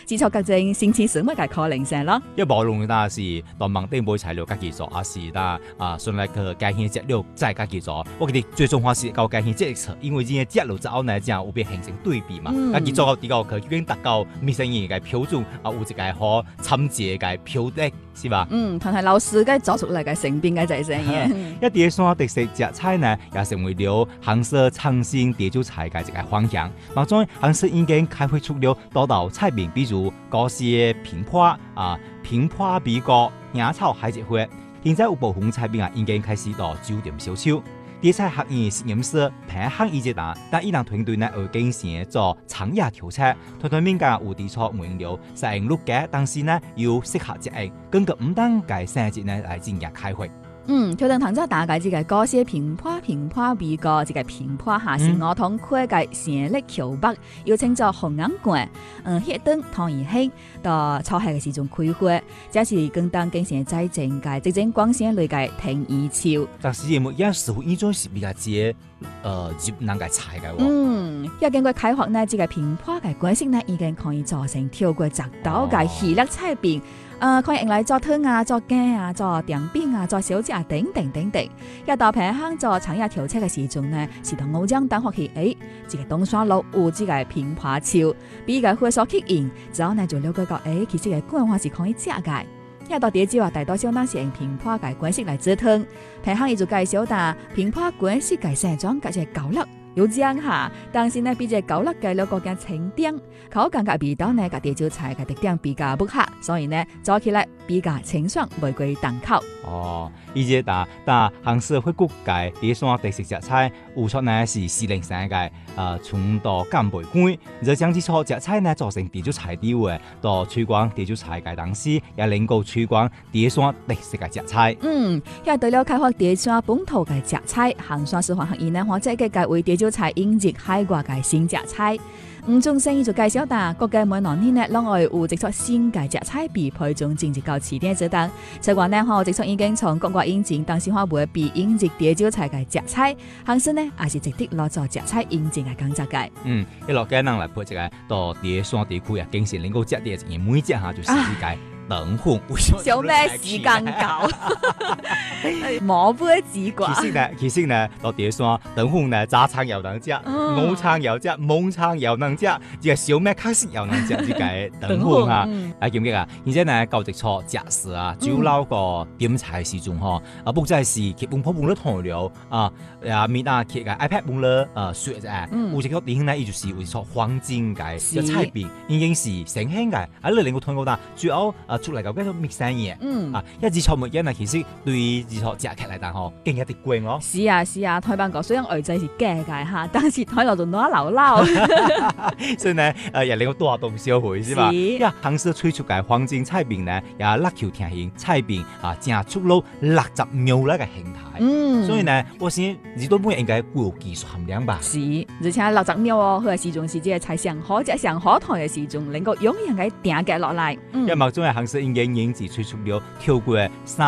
制作各種新鮮生活嘅可能性咯。 一無論但是當網頂買材料家己做，還是順來個家己質料再家己做。我覺得最重要是搞家己這一側，因為呢隻路之後呢，有變形成對比嘛。家己做到啲個究竟達到咩生意嘅標準有一個好參照嘅標的，是吧？ 但係老師嘅做出嚟嘅成品嘅就係生意。 一碟山特色食材呢，也成為了杭州創新地酒菜嘅一個方向。當中杭州已經開發出了多道菜品，比如高絲平坡平坡比角、野草海蜇花。現在有部分菜品已經開始到酒店銷售。碟菜學院實驗室平衡一節打，但伊人團隊呢會經常做長野調測，團面間有地錯原料，實用率嘅，但是呢要適合隻用，根據唔同嘅性質呢來進行開發。 條頓糖汁大概這個高些平坡比個這個平坡下是我同區嘅成粒橋北，又稱作紅眼罐。黑燈糖而興到炒蟹嘅時種開花，這是更當經常在整界即種光線類嘅停二潮。 但是也冇一似乎呢種是比較接接難嘅菜嘅。 要經過開發呢，這個平坡嘅關係呢已經可以做成跳過雜刀嘅喜樂菜品。可以用來做湯啊、做羹啊、做甜餅啊、做小吃啊等等等等。一到平衡做長野調測嘅時鐘呢，是同澳江等學起，這個東山路有這個平坡橋，比個會所吸引，之後呢就了解到，其實個官話是可以食嘅。一到碟酒啊，大多數呢是用平坡嘅關係來做湯，平衡亦就介紹到平坡關係嘅成長嘅高粒。有這樣下，但是呢，比這高粒嘅兩個嘅清點，口感嘅味道呢，個地酒菜嘅特點比較不合，所以呢，做起來比較清爽，袂過重口。 以前但杭州會國界碟山特色食材，有出呢是403嘅春到干貝乾，就將啲錯食材呢做成地酒菜底位，到推廣地酒菜嘅當時，也能夠推廣碟山特色嘅食材。 因為對了開發碟山本土嘅食材，杭山市環學院呢，或者嘅為地酒菜引入海外嘅新食材。中生意就介紹到，各界每年呢，攏會有製作新嘅食材被配種進入到詞典之中。此外呢，製作已經從國外引進，但是會被引入地酒菜嘅食材，杭州呢也是值得攞做食材引進嘅工作嘅。 一落嘅人來配一個到碟山地區啊，經常能夠食啲嘢，每隻下就是呢個。等紅， 小咩時間搞？冇杯子啩？ 其實呢，到碟山等紅呢，早餐又能食，午餐又食，晚餐又能食，這個小咩確實又能食，這個等紅啊！記唔記啊？而且呢，搞隻錯食肆啊，酒樓個點菜時鐘嗬，不再是佢本鋪本咗糖料面啊，佢個 iPad 本咗雪啫，有隻個點呢，伊就是會錯黃金嘅菜品，已經是新興嘅，你能夠睇到最後出嚟個叫做咩生意一自錯沒因其實對自錯食起嚟但嗬，勁一啲貴咯。 是啊，台灣個雖然外仔是假嘅嚇，但是台內就攞流撈。 所以呢，也能夠多下動消費是吧？杭州推出嘅黃金菜品呢，也辣球甜型菜品正出爐60秒那個形態。所以呢，我想呢都本應該具有技術含量吧。 是，而且60秒佢嘅時鐘是這個菜上好食上好台嘅時鐘，能夠永遠嘅定格落來。 因為種嘅杭州已經引進推出了超過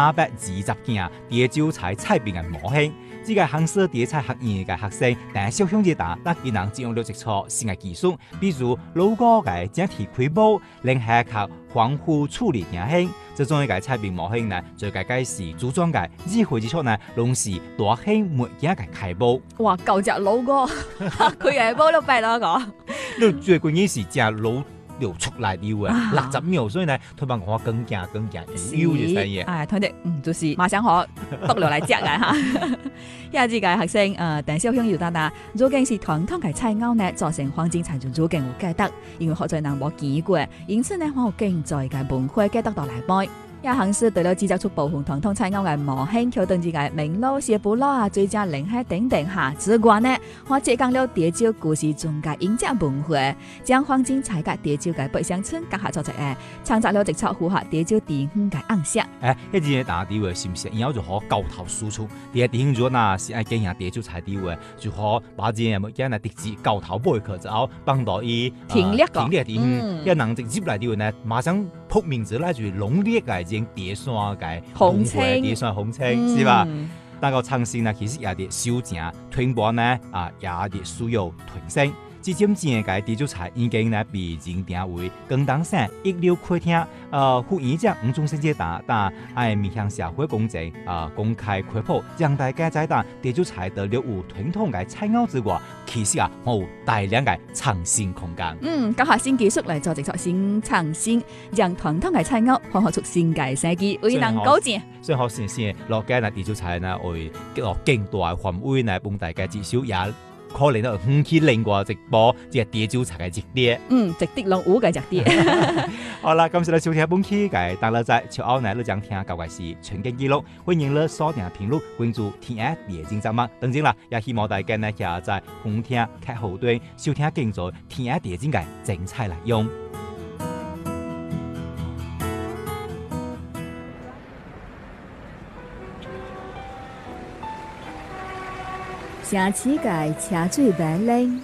320件地酒菜菜品嘅模型。這個杭州碟菜學院嘅學生，但係小鄉之大，但佢能應用了一撮新嘅技術，比如老歌嘅整體規模，令下及防腐處理等型。這種嘅菜品模型呢，最介介是組裝嘅，日會之初呢，攏是大型物件嘅開煲。 哇，舊隻老歌，佢係煲到弊咯個。 你最關鍵是隻老。流出來的60秒，所以呢，推翻我更加有嘅生意。 佢哋就是馬上可篤落嚟食嘅嚇。因為這個學生鄧小香要答答，如果是傳統嘅菜餚呢，做成黃金菜就更有價值，因為學在人冇見過，因此呢，我有經在嘅文化價值到嚟買。也行是對了製作出部分傳統菜餚嘅模型，橋段之間明爐、斜布爐最佳零下等等下之外呢，我接講了碟酒故事中嘅飲食文化，將黃金菜嘅碟酒嘅北鄉村結合作者創造了一撮符合碟酒地方嘅暗色。 一啲打地位是唔是？然後就可交頭輸出。啲地方如果嗱是愛經營碟酒菜地位，就可把啲嘢將嚟直接交頭背佢，之後幫到伊停力個。 一能直接嚟地位呢，馬上撲名字嚟就濃烈嘅。碟山嘅紅青， 碟山紅青是吧？但個創新呢，其實也啲修正，推廣呢也啲需要提升。 即漸漸嘅地主菜已經來被認定為廣東省一流客廳副院長吳宗勝但愛面向社會公正公開開普，讓大家知道地主菜的了無傳統嘅菜肴之外，其實冇大量嘅創新空間。 教下新技術嚟做製作新創新，讓傳統嘅菜肴開發出新嘅世紀，為人高正。 所以好先先落街呢地主菜呢會落更大範圍呢幫大家接受也。可能都去另外直播即係地主菜嘅熱碟， 直碟落烏嘅熱碟。 好啦，咁先嚟收聽本期嘅大樂仔，朝後呢你將聽舊嘅是全景記錄，歡迎你鎖定頻率關注天涯夜景節目。當然啦，也希望大家呢也在紅聽劇後端收聽更多天涯夜景嘅精彩內容。 城市界車水馬龍，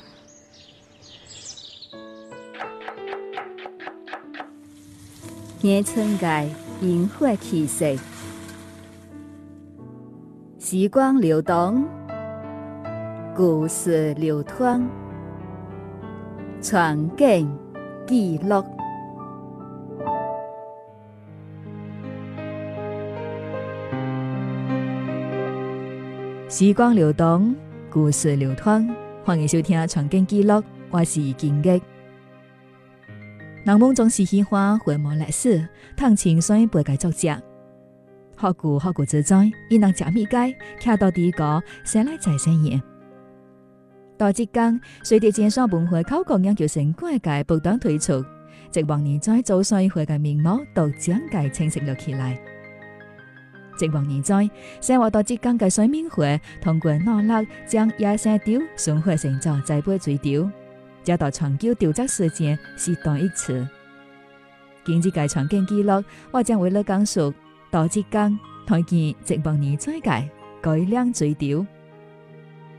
鄉村界煙火氣息，時光流動，故事流淌，傳景記錄。時光流動，故事流淌，歡迎收聽《傳景記錄》，我是金吉。人們總是喜歡回眸歷史，談情緒背嘅作者。學古之在，伊能食米街，徛到地個，生來在生嘢。到浙江，隨着建商文化考古研究成果嘅不斷推出，浙江人在做水會嘅面貌都漸漸清晰了起來。浙江人在生活到浙江嘅水面會，通過努力將野生釣馴化成咗栽培水釣，這到長久釣釣時間是同一次。今日嘅傳景記錄，我將為你講述到浙江推薦浙江人在嘅改良水釣。